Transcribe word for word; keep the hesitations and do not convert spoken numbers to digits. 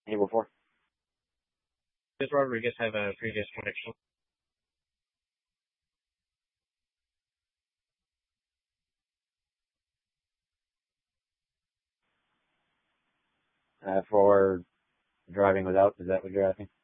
Hey, before. Does Rodriguez have a previous conviction? Uh, for driving without, is that what you're asking?